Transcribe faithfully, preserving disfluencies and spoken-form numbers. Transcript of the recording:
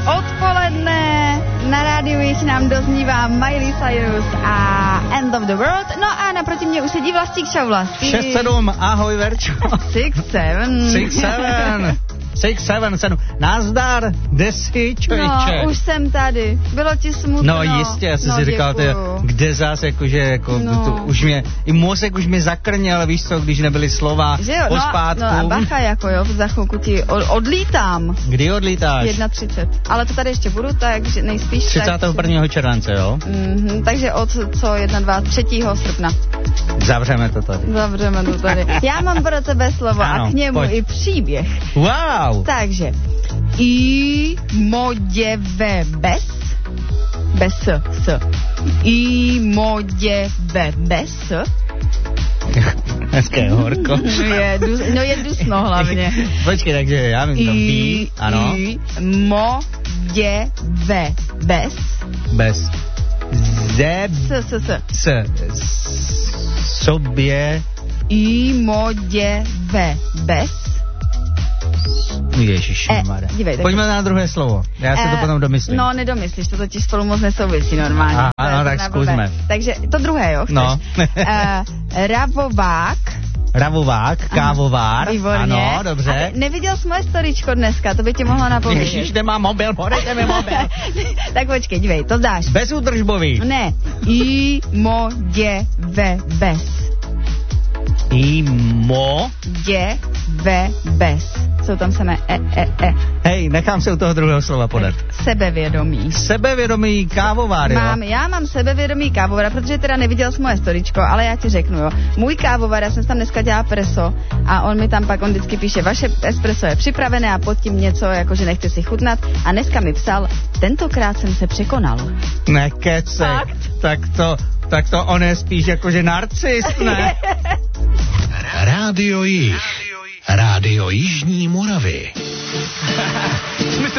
odpoledne. Na rádiu již nám doznívá Miley Cyrus a End of the World. No a naproti mě už sedí Vlastík. Čau, Vlastík. šest sedm, ahoj, Verčo. šest sedm. šest sedm. šest sedm sedm. Nazdar, kde jsi, člověče? No, už jsem tady. Bylo ti smutno. No jistě, já jsem no, si říkal, ty, kde zás, jakože, jako, no. to, už mě, i mozek už mě zakrněl, víš co, když nebyly slova pospátku. No, no a bacha, jako jo, za chvilku ti odlítám. Kdy odlítáš? jedna třicet. Ale to tady ještě budu, takže nejspíš třicátého prvního Tak... července, jo? Mm-hmm, takže od co jedna, dva, třetího srpna. Zavřeme to tady. Zavřeme to tady. Já mám pro tebe slovo ano, a k němu pojď. I příběh. Wow. Takže I modě ve bez bez s I modě ve bez dneska je horko. je, dus, no je dusno hlavně. Počkej, takže já vím to I, ano. I modě ve bez bez ze s s s s sobě I modě ve bez Ježišmarja. E, Pojďme na druhé slovo. Já si e, to potom domyslím. No, nedomyslíš, to totiž spolu moc nesouvisí normálně. Aha, ano, tak zkusme. Takže to druhé, jo, chceš? No. e, ravovák. Ravovák, kávovár. Aha, výborně. Ano, dobře. A neviděl jsi moje storičko dneska, to by ti mohlo napovědět. Ježíš, nemám mobil, podejte mi mobil. Tak počkej, dívej, to dáš. Bezúdržbový. Ne, I modě ve bez. I mo dě ve bez. Jsou tam samé e, e, e. Hej, nechám se u toho druhého slova podat. Sebevědomí. Sebevědomý kávovár, jo? Mám, já mám sebevědomý kávovár, protože teda neviděl jsi moje storičko, ale já ti řeknu, jo. Můj kávovár, já jsem tam dneska dělala preso a on mi tam pak, on vždycky píše, vaše espresso je připravené a pod tím něco, jako že nechce si chutnat a dneska mi psal, tentokrát jsem se překonal. Nekecej. Tak to, tak to on je spíš jakože narcist, ne? Rádio Jih. Rádio Jižní Moravy.